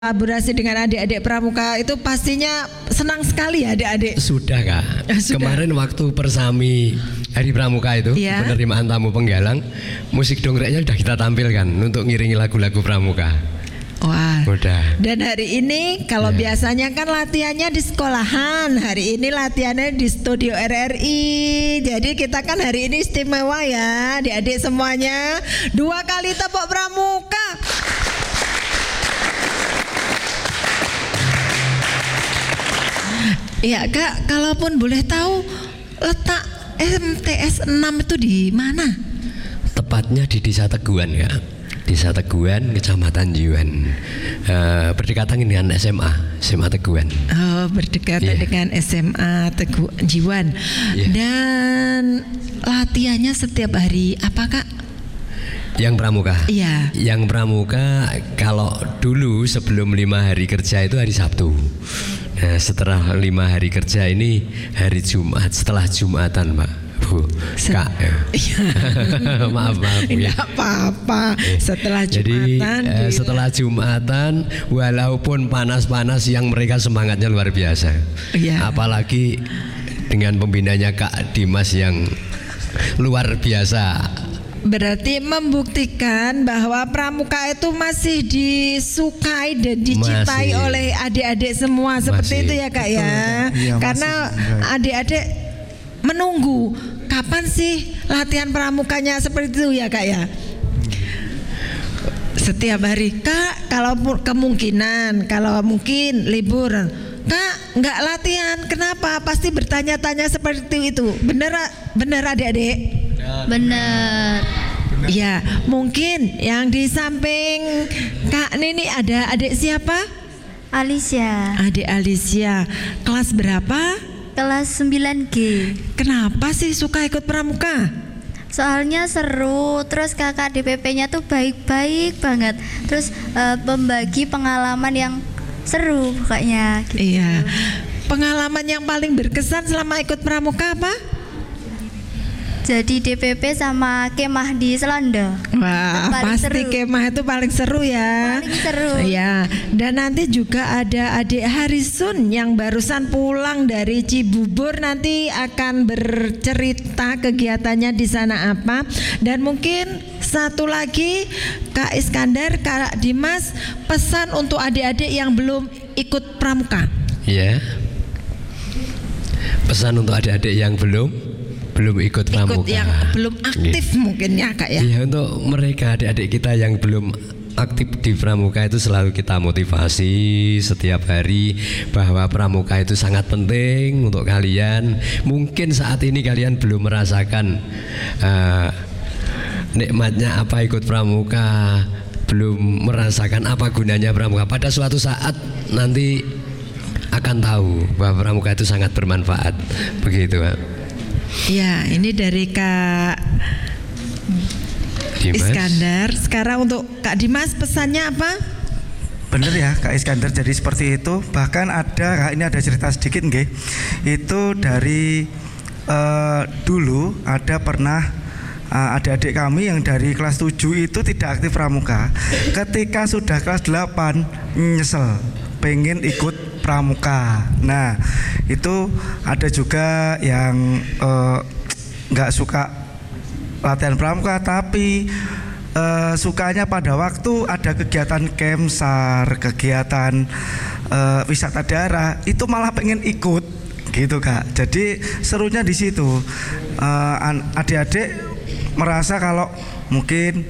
kolaborasi dengan adik-adik pramuka itu pastinya senang sekali ya adik-adik. Sudah Kak. Sudah. Kemarin waktu persami Hari Pramuka itu Ya. penerimaan tamu penggalang, musik dongreknya sudah kita tampilkan untuk ngiringi lagu-lagu pramuka. Wah. Udah. Dan hari ini kalau Ya. biasanya kan latihannya di sekolahan, hari ini latihannya di studio RRI. Jadi kita kan hari ini istimewa ya, adik-adik semuanya. 2 kali tepuk pramuka. Iya Kak, kalaupun boleh tahu letak MTS 6 itu di mana? Tepatnya di Desa Teguan Kak. Desa Teguan, Kecamatan Jiwan. Berdekatan dengan SMA Teguan. Oh, berdekatan Iya. dengan SMA Teguh Jiwan. Iya. Dan latihannya setiap hari apa Kak? Yang pramuka. Iya. Yang pramuka kalau dulu sebelum 5 hari kerja itu hari Sabtu. Nah, setelah 5 hari kerja ini hari Jumat, setelah Jumatan Pak Bu Kak. Iya. maaf Bu ya. Tidak apa-apa. Setelah Jadi Jumatan. setelah Jumatan, walaupun panas-panas yang mereka semangatnya luar biasa. Iya. Apalagi dengan pembinanya Kak Dimas yang luar biasa. Berarti membuktikan bahwa pramuka itu masih disukai dan dicintai Masih. oleh adik-adik semua seperti Masih. itu ya Kak ya. Iya, Karena masih. adik-adik menunggu kapan sih latihan pramukanya seperti itu ya Kak ya. Setiap hari Kak, kalau kemungkinan, kalau mungkin libur, Kak nggak latihan, kenapa? Pasti bertanya-tanya seperti itu. Bener adik-adik? Bener. Ya, mungkin yang di samping Kak Nini ada adik siapa? Alicia, Adik Alicia. Kelas berapa? kelas 9G. Kenapa sih suka ikut pramuka? Soalnya seru, terus kakak DPP-nya tuh baik-baik banget. Terus membagi pengalaman yang seru kayaknya gitu. Iya. Pengalaman yang paling berkesan selama ikut pramuka apa? Jadi DPP sama kemah di Selanda. Wah, Paling pasti seru. kemah itu paling seru ya. Paling seru. Iya. Dan nanti juga ada adik Harisun yang barusan pulang dari Cibubur, nanti akan bercerita kegiatannya di sana apa. Dan mungkin satu lagi Kak Iskandar, Kak Dimas, pesan untuk adik-adik yang belum ikut pramuka. Ya. Pesan untuk adik-adik yang belum ikut pramuka. Ikut yang belum aktif mungkin ya Kak ya. Iya, untuk mereka adik-adik kita yang belum aktif di pramuka itu selalu kita motivasi setiap hari bahwa pramuka itu sangat penting untuk kalian. Mungkin saat ini kalian belum merasakan nikmatnya apa ikut pramuka, belum merasakan apa gunanya pramuka. Pada suatu saat nanti akan tahu bahwa pramuka itu sangat bermanfaat. Begitu Pak. Ya, ini dari Kak Dimas. Iskandar. Sekarang untuk Kak Dimas, pesannya apa? Bener ya Kak Iskandar, jadi seperti itu. Bahkan ini ada cerita sedikit nggih. Itu dari dulu ada pernah adik-adik kami yang dari kelas 7 itu tidak aktif pramuka. Ketika sudah kelas 8 nyesel pengen ikut pramuka. Nah, itu ada juga yang nggak suka latihan pramuka, tapi sukanya pada waktu ada kegiatan kemsar, kegiatan wisata daerah, itu malah pengen ikut gitu Kak. Jadi serunya di situ. Adik-adik merasa kalau mungkin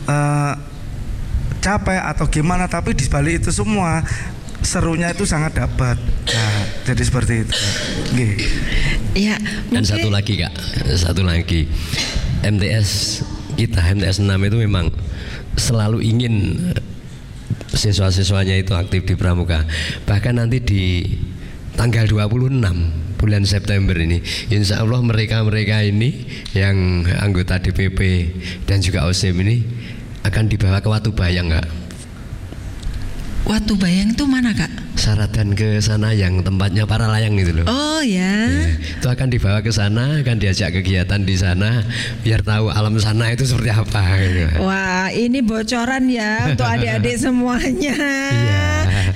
capek atau gimana, tapi di balik itu semua serunya itu sangat dapat. Nah, jadi seperti itu. Nggih. Ya, Dan satu lagi Kak, satu lagi, MTS kita, MTS 6 itu memang selalu ingin siswa-siswanya itu aktif di pramuka. Bahkan nanti di tanggal 26 bulan September ini, insya Allah mereka-mereka ini yang anggota DPP dan juga OSIM ini akan dibawa ke Watubayang Kak. Watu Bayang itu mana Kak? Saratan ke sana yang tempatnya para layang itu loh. Oh ya. Itu akan dibawa ke sana, akan diajak kegiatan di sana biar tahu alam sana itu seperti apa gitu. Wah, ini bocoran ya untuk adik-adik semuanya. Iya.